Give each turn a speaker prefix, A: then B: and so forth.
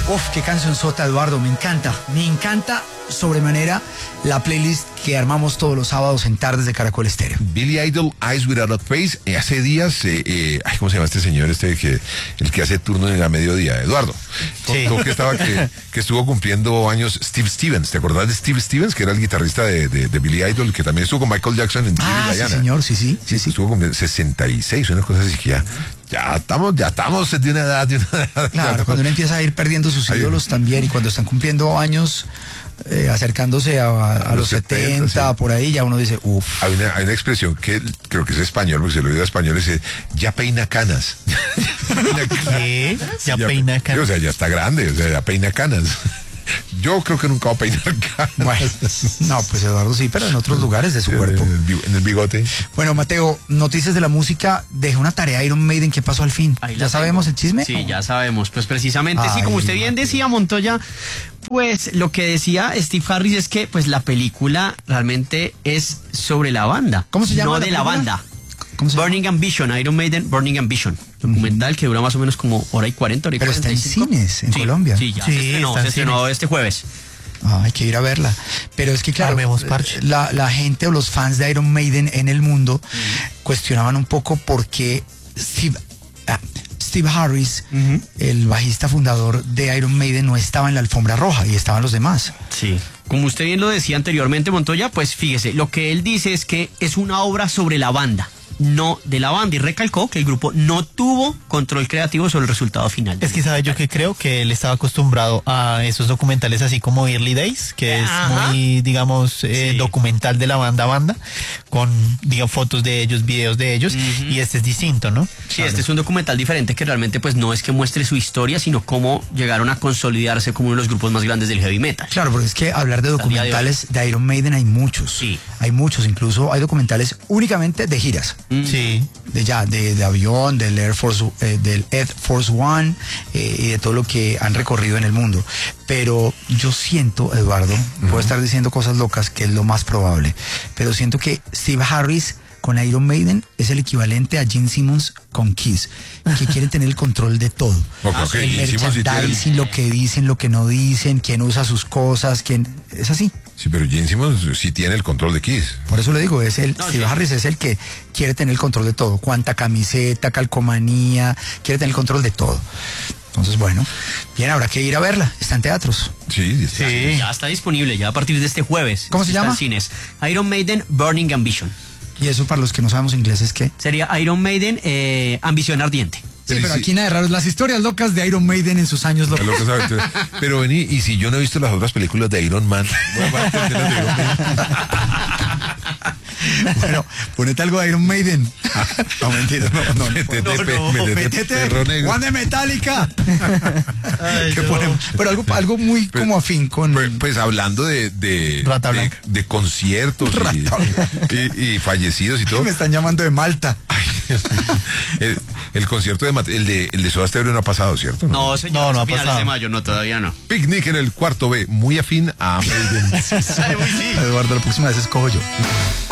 A: Uf, qué canción sota, Eduardo, me encanta sobremanera la playlist que armamos todos los sábados en Tardes de Caracol Estéreo.
B: Billy Idol, Eyes Without a Face. Hace días, ¿cómo se llama este señor? El que hace turno en la mediodía, Eduardo.
C: Sí.
B: Que estuvo cumpliendo años Steve Stevens. ¿Te acordás de Steve Stevens? Que era el guitarrista de Billy Idol, que también estuvo con Michael Jackson en
A: Ah,
B: Diana.
A: sí, señor, sí.
B: Estuvo cumpliendo 66, una cosa así que ya estamos de una edad.
A: Claro, cuando uno empieza a ir perdiendo sus ídolos también, y cuando están cumpliendo años, acercándose a los 70, sí, por ahí, ya uno dice, uff.
B: Hay una expresión que creo que es español, porque se lo digo a español, es ya peina canas.
C: ¿Qué? Ya peina canas.
B: O sea, ya está grande, o sea, ya peina canas. Yo creo que nunca va a peinar canas.
A: Bueno, no, pues Eduardo sí, pero en otros lugares de su cuerpo.
B: En el bigote.
A: Bueno, Mateo, noticias de la música. Dejé una tarea Iron Maiden. ¿Qué pasó al fin? ¿Ya sabemos el chisme?
D: Sí, ya sabemos. Pues precisamente, sí, como usted bien decía, Montoya, pues lo que decía Steve Harris es que pues la película realmente es sobre la banda.
A: ¿Cómo se llama?
D: No de la banda.
A: Burning
D: Ambition, Iron Maiden, Burning Ambition. Documental que dura más o menos como hora y 40, hora y 45.
A: Pero está en cines, en Colombia.
D: Sí, ya se estrenó este jueves.
A: Hay que ir a verla. Pero es que claro, la gente o los fans de Iron Maiden en el mundo cuestionaban un poco por qué Steve Harris, el bajista fundador de Iron Maiden, no estaba en la alfombra roja y estaban los demás.
D: Sí. Como usted bien lo decía anteriormente, Montoya, pues fíjese, lo que él dice es que es una obra sobre la banda, no de la banda, y recalcó que el grupo no tuvo control creativo sobre el resultado final.
C: Es que, ¿sabe yo qué creo? Que él estaba acostumbrado a esos documentales así como Early Days, que es muy, digamos, documental de la banda, con, digamos, fotos de ellos, videos de ellos, y este es distinto, ¿no?
D: Sí, claro. Este es un documental diferente que realmente pues no es que muestre su historia, sino cómo llegaron a consolidarse como uno de los grupos más grandes del heavy metal.
A: Claro, porque es que hablar de documentales de Iron Maiden hay muchos.
D: Sí.
A: Hay muchos, incluso hay documentales únicamente de giras.
C: Sí.
A: De avión, del Air Force One, y de todo lo que han recorrido en el mundo. Pero yo siento, Eduardo, puedo estar diciendo cosas locas, que es lo más probable, pero siento que Steve Harris con Iron Maiden es el equivalente a Gene Simmons con Kiss, que quieren tener el control de todo. El merchandising, lo que dicen, lo que no dicen, quién usa sus cosas, quién... Es así.
B: Sí, pero Gene Simmons sí tiene el control de Kiss.
A: Por eso le digo, Steve Harris es el que quiere tener el control de todo. Cuánta camiseta, calcomanía, quiere tener el control de todo. Entonces, bueno, bien, habrá que ir a verla. Está en teatros.
B: Sí.
D: Ya está disponible, ya a partir de este jueves.
A: ¿Cómo se llama?
D: En cines. Iron Maiden, Burning Ambition.
A: ¿Y eso para los que no sabemos inglés es qué?
D: Sería Iron Maiden, Ambición Ardiente.
A: Sí, pero aquí nada de raro. Las historias locas de Iron Maiden en sus años locos.
B: Pero vení, y si yo no he visto las otras películas de Iron Man,
A: bueno, ponete algo de Iron Maiden. No, mentira, no. Métete Juan de Metallica. Pero algo muy como afín con...
B: Pues hablando de conciertos y fallecidos y todo.
A: Me están llamando de Malta.
B: El concierto el de Soda Stereo no ha pasado, ¿cierto?
D: No, señor,
C: no ha
D: finales
C: pasado.
D: de mayo, no, todavía no.
B: Picnic en el cuarto B, muy afín a Maiden.
A: Eduardo, la próxima vez escojo yo.